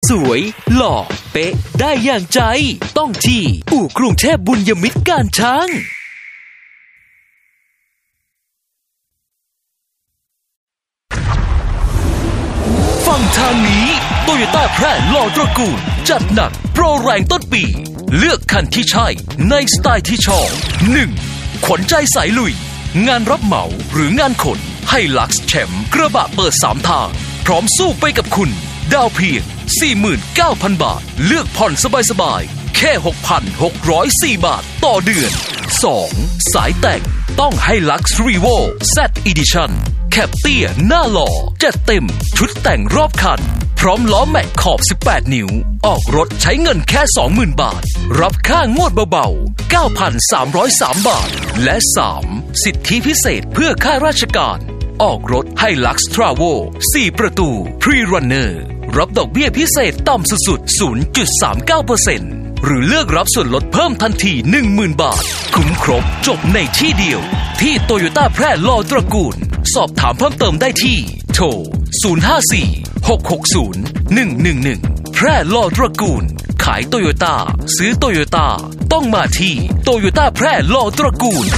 สวยหล่อเป๊ะได้อย่างใจต้องที่อู่กรุงเทพบุญยมิตรการช้างฟังทางนี้โตโยต้าแพร่หล่อตระกูลจัดหนักโปรแรงต้นปีเลือกคันที่ใช่ในสไตล์ที่ชอบ 1. ขนใจสายลุยงานรับเหมาหรืองานขนให้ลักซ์แชมป์กระบะเปิด3ทางพร้อมสู้ไปกับคุณดาวเพียง 49,000 บาทเลือกผ่อนสบายๆแค่ 6,604 บาทต่อเดือน 2. สายแต่งต้องให้ลักซ์รีโว Z Edition แคปเตี้ยหน้าหล่อจัดเต็มชุดแต่งรอบคันพร้อมล้อแม็กขอบ18นิ้วออกรถใช้เงินแค่ 20,000 บาทรับค่างวดเบาๆ 9,303 บาทและ 3. สิทธิพิเศษเพื่อข้าราชการออกรถให้ลักซ์ทราโว4ประตูพรีรันเนอร์รับดอกเบี้ยพิเศษต่ำสุดๆ 0.39% หรือเลือกรับส่วนลดเพิ่มทันที 10,000 บาทคุ้มครบจบในที่เดียวที่โตโยต้าแพร่หล่อตระกูลสอบถามเพิ่มเติมได้ที่โทร 054-660-111 แพร่หล่อตระกูลขายโตโยต้าซื้อโตโยต้าต้องมาที่โตโยต้าแพร่หล่อตระกูล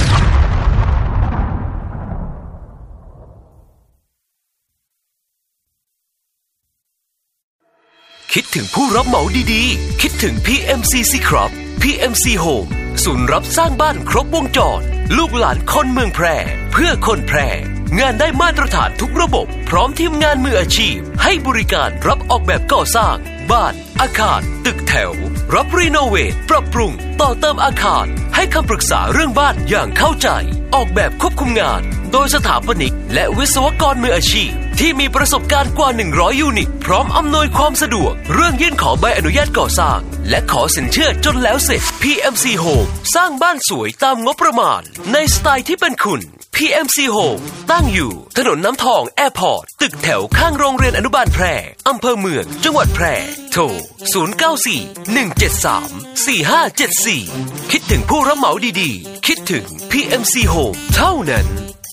คิดถึงผู้รับเหมาดีๆคิดถึง PMCC ครับ PMC Home ศูนย์รับสร้างบ้านครบวงจรลูกหลานคนเมืองแพร่เพื่อคนแพร่งานได้มาตรฐานทุกระบบพร้อมทีมงานมืออาชีพให้บริการรับออกแบบก่อสร้างบ้านอาคารตึกแถวรับรีโนเวทปรับปรุงต่อเติมอาคารให้คำปรึกษาเรื่องบ้านอย่างเข้าใจออกแบบควบคุมงานโดยสถาปนิกและวิศวกรมืออาชีพที่มีประสบการณ์กว่า100ยูนิตพร้อมอำนวยความสะดวกเรื่องยื่นขอใบอนุญาตก่อสร้างและขอสินเชื่อจนแล้วเสร็จ PMC Home สร้างบ้านสวยตามงบประมาณในสไตล์ที่เป็นคุณ PMC Home ตั้งอยู่ถนนน้ำทองแอร์พอร์ตตึกแถวข้างโรงเรียนอนุบาลแพร่อำเภอเมืองจังหวัดแพร่โทร 094-173-4574 คิดถึงผู้รับเหมาดีๆคิดถึง PMC Home เท่านั้น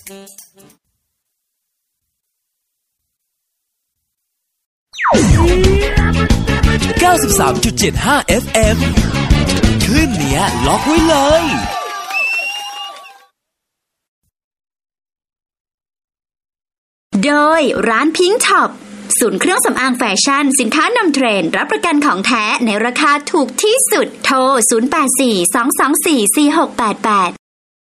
93.75 FM คลื่นเนี้ยล็อกไว้เลยโดยร้านพิงค์ช็อปศูนย์เครื่องสำอางแฟชั่นสินค้านำเทรนด์รับประกันของแท้ในราคาถูกที่สุดโทร 084-224-4688